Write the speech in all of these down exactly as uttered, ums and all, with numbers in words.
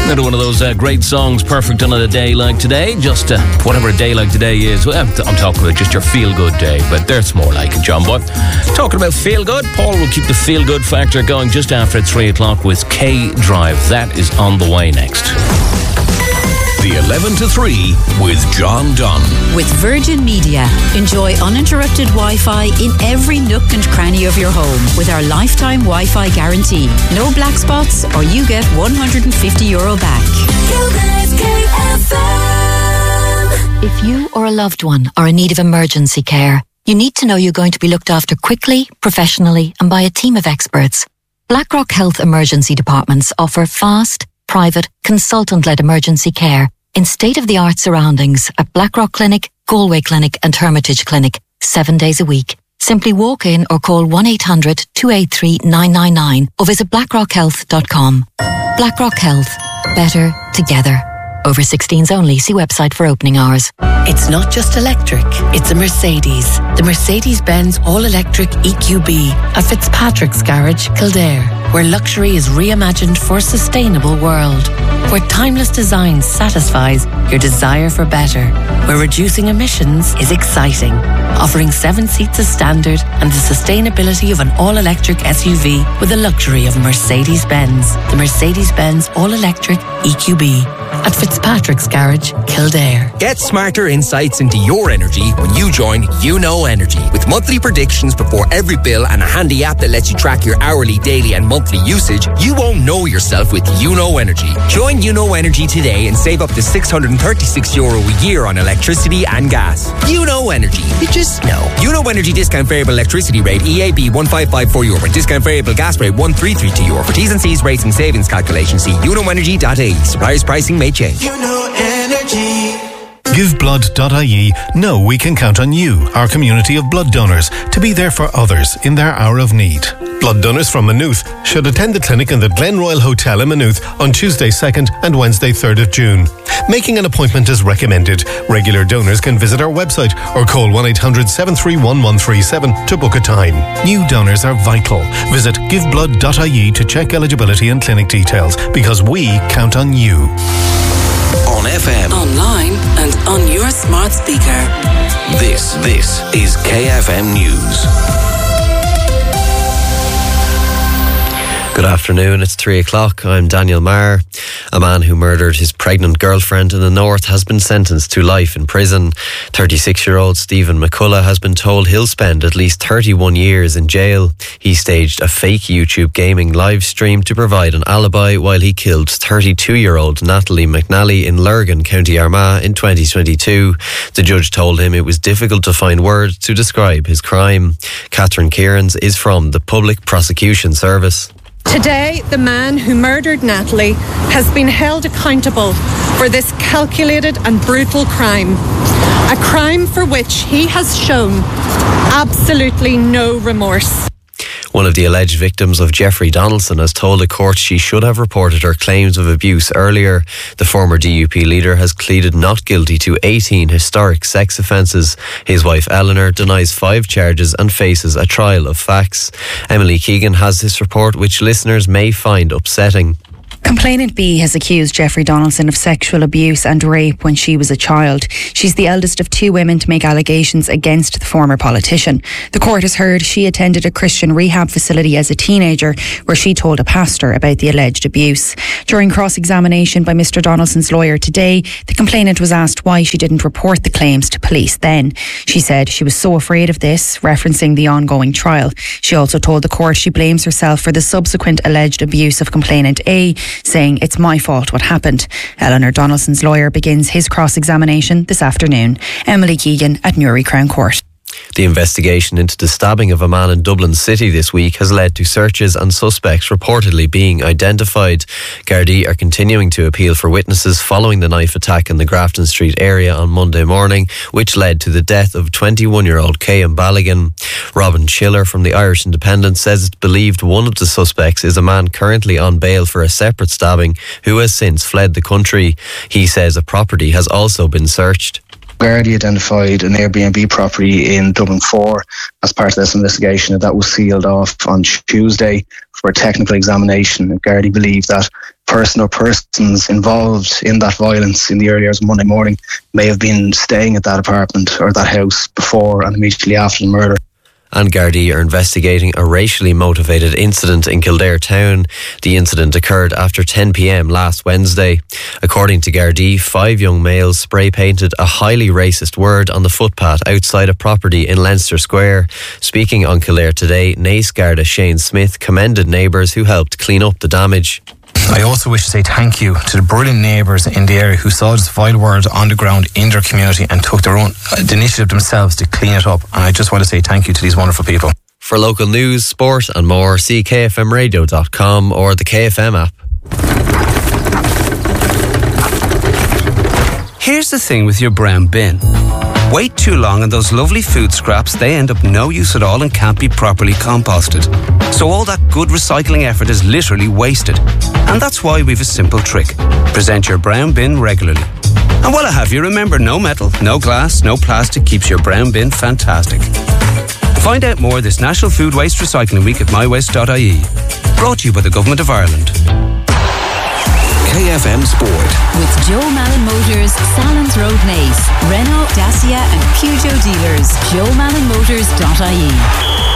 Another one of those uh, great songs, perfect on a day like today. Just uh, whatever a day like today is. Well, I'm talking about just your feel-good day, but that's more like it, John Boy. Talking about feel-good, Paul will keep the feel-good factor going just after three o'clock with K-Drive. That is on the way next. The eleven to three with John Dunn. With Virgin Media. Enjoy uninterrupted Wi-Fi in every nook and cranny of your home with our lifetime Wi-Fi guarantee. No black spots or you get one hundred fifty euro back. If you or a loved one are in need of emergency care, you need to know you're going to be looked after quickly, professionally and by a team of experts. BlackRock Health Emergency Departments offer fast, private, consultant-led emergency care in state-of-the-art surroundings at Blackrock Clinic, Galway Clinic and Hermitage Clinic, seven days a week. Simply walk in or call one eight hundred two eight three nine nine nine or visit blackrock health dot com. BlackRock Health. Better together. Over sixteens only. See website for opening hours. It's not just electric, it's a Mercedes. The Mercedes-Benz all-electric E Q B at Fitzpatrick's Garage, Kildare, where luxury is reimagined for a sustainable world. Where timeless design satisfies your desire for better. Where reducing emissions is exciting. Offering seven seats as standard and the sustainability of an all-electric S U V with the luxury of Mercedes-Benz. The Mercedes-Benz all-electric E Q B at Fitzpatrick's Garage, Kildare. Get smarter insights into your energy when you join YouKnow Energy. With monthly predictions before every bill and a handy app that lets you track your hourly, daily and monthly usage, you won't know yourself with YouKnow Energy. Join YouKnow Energy today and save up to six hundred thirty-six euro a year on electricity and gas. YouKnow Energy. You just know. YouKnow Energy discount variable electricity rate E A B one five five four euro and discount variable gas rate one three three two euro. For T's and C's rates and savings calculation, see you know energy dot I E. Suppliers pricing may change. YouKnow Energy. give blood dot I E know we can count on you, our community of blood donors, to be there for others in their hour of need. Blood donors from Maynooth should attend the clinic in the Glen Royal Hotel in Maynooth on Tuesday second and Wednesday third of June. Making an appointment is recommended. Regular donors can visit our website or call one eight hundred seven three one one three seven to book a time. New donors are vital. Visit give blood dot I E to check eligibility and clinic details, because we count on you. On F M, online and on your smart speaker. This, this is K F M News. Good afternoon, it's three o'clock. I'm Daniel Marr. A man who murdered his pregnant girlfriend in the north has been sentenced to life in prison. thirty-six-year-old Stephen McCullough has been told he'll spend at least thirty-one years in jail. He staged a fake YouTube gaming live stream to provide an alibi while he killed thirty-two-year-old Natalie McNally in Lurgan, County Armagh in twenty twenty-two. The judge told him it was difficult to find words to describe his crime. Catherine Kierans is from the Public Prosecution Service. Today, the man who murdered Natalie has been held accountable for this calculated and brutal crime. A crime for which he has shown absolutely no remorse. One of the alleged victims of Jeffrey Donaldson has told a court she should have reported her claims of abuse earlier. The former D U P leader has pleaded not guilty to eighteen historic sex offences. His wife Eleanor denies five charges and faces a trial of facts. Emily Keegan has this report, which listeners may find upsetting. Complainant B has accused Jeffrey Donaldson of sexual abuse and rape when she was a child. She's the eldest of two women to make allegations against the former politician. The court has heard she attended a Christian rehab facility as a teenager where she told a pastor about the alleged abuse. During cross-examination by Mr Donaldson's lawyer today, the complainant was asked why she didn't report the claims to police then. She said she was so afraid of this, referencing the ongoing trial. She also told the court she blames herself for the subsequent alleged abuse of complainant A, saying it's my fault what happened. Eleanor Donaldson's lawyer begins his cross-examination this afternoon. Emily Keegan at Newry Crown Court. The investigation into the stabbing of a man in Dublin City this week has led to searches and suspects reportedly being identified. Gardaí are continuing to appeal for witnesses following the knife attack in the Grafton Street area on Monday morning, which led to the death of twenty-one-year-old Cian Ballaghan. Robin Schiller from the Irish Independent says it's believed one of the suspects is a man currently on bail for a separate stabbing who has since fled the country. He says a property has also been searched. Gardaí identified an Airbnb property in Dublin four as part of this investigation. That was sealed off on Tuesday for a technical examination. Gardaí believe that person or persons involved in that violence in the early hours of Monday morning may have been staying at that apartment or that house before and immediately after the murder. And Gardaí are investigating a racially motivated incident in Kildare town. The incident occurred after ten p.m. last Wednesday. According to Gardaí, five young males spray painted a highly racist word on the footpath outside a property in Leinster Square. Speaking on Kildare Today, Naas Garda Shane Smith commended neighbours who helped clean up the damage. I also wish to say thank you to the brilliant neighbours in the area who saw this vile word on the ground in their community and took their own uh, the initiative themselves to clean it up. And I just want to say thank you to these wonderful people. For local news, sport and more, see k f m radio dot com or the K F M app. Here's the thing with your brown bin. Wait too long and those lovely food scraps, they end up no use at all and can't be properly composted. So all that good recycling effort is literally wasted. And that's why we've a simple trick. Present your brown bin regularly. And while I have you, remember, no metal, no glass, no plastic keeps your brown bin fantastic. Find out more this National Food Waste Recycling Week at my waste dot I E. Brought to you by the Government of Ireland. K F M Sport. With Joe Malin Motors, Salins Road Naas, Renault, Dacia and Peugeot dealers. joe malin motors dot I E.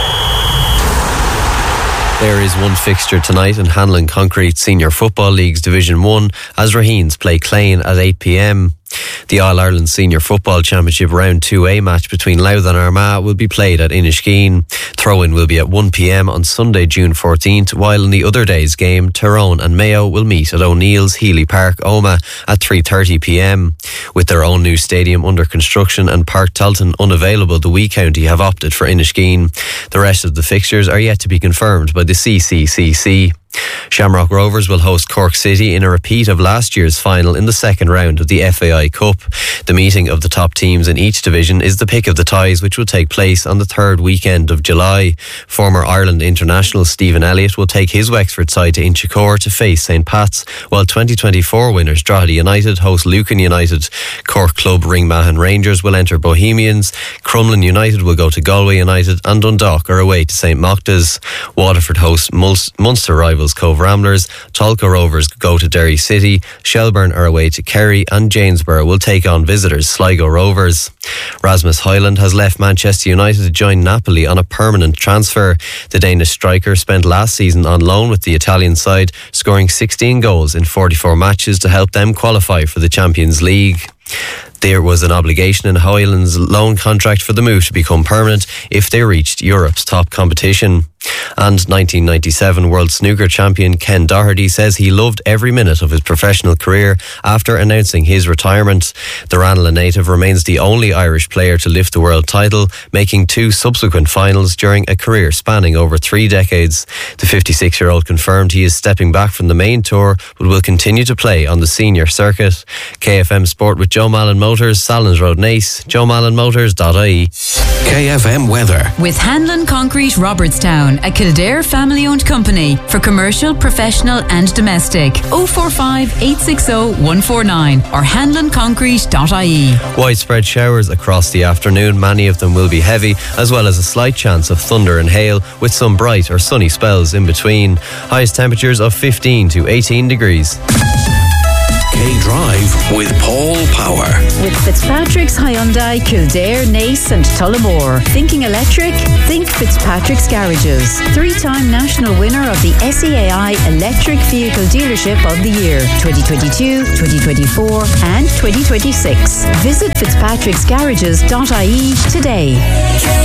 There is one fixture tonight in Hanlon Concrete Senior Football League's Division one as Raheens play Clane at eight p.m. The All-Ireland Senior Football Championship Round two A match between Louth and Armagh will be played at Inniskeen. Throw-in will be at one p.m. on Sunday, June fourteenth, while in the other day's game, Tyrone and Mayo will meet at O'Neill's Healy Park, Omagh at three thirty p.m. With their own new stadium under construction and Park Talton unavailable, the Wee County have opted for Inniskeen. The rest of the fixtures are yet to be confirmed by the C C C C. Shamrock Rovers will host Cork City in a repeat of last year's final in the second round of the F A I Cup. The meeting of the top teams in each division is the pick of the ties, which will take place on the third weekend of July. Former Ireland international Stephen Elliott will take his Wexford side to Inchicore to face Saint Pat's, while twenty twenty-four winners Drogheda United host Lucan United. Cork club Ringmahon Rangers will enter Bohemians. Crumlin United will go to Galway United, and Dundalk are away to Saint Mocta's. Waterford hosts Munster rivals Cove Ramblers. Tolka Rovers go to Derry City. Shelburne are away to Kerry, and Janesborough will take on visitors Sligo Rovers. Rasmus Højlund has left Manchester United to join Napoli on a permanent transfer. The Danish striker spent last season on loan with the Italian side, scoring sixteen goals in forty-four matches to help them qualify for the Champions League. There was an obligation in Højlund's loan contract for the move to become permanent if they reached Europe's top competition. And nineteen ninety-seven World Snooker champion Ken Doherty says he loved every minute of his professional career after announcing his retirement. The Ranelagh native remains the only Irish player to lift the world title, making two subsequent finals during a career spanning over three decades. The fifty-six-year-old confirmed he is stepping back from the main tour but will continue to play on the senior circuit. K F M Sport with Joe Malin Motors, Salins Road Naas, joe malin motors dot I E. K F M Weather. With Hanlon Concrete Robertstown, a Kildare family-owned company for commercial, professional and domestic. oh four five, eight six oh, one four nine or hanlon concrete dot I E. Widespread showers across the afternoon. Many of them will be heavy, as well as a slight chance of thunder and hail, with some bright or sunny spells in between. Highest temperatures of fifteen to eighteen degrees. K-Drive with Paul Power. With Fitzpatrick's Hyundai, Kildare, Naas and Tullamore. Thinking electric? Think Fitzpatrick's Garages. Three-time national winner of the S E A I Electric Vehicle Dealership of the Year twenty twenty-two, twenty twenty-four and twenty twenty-six. Visit fitzpatricks garages dot I E today.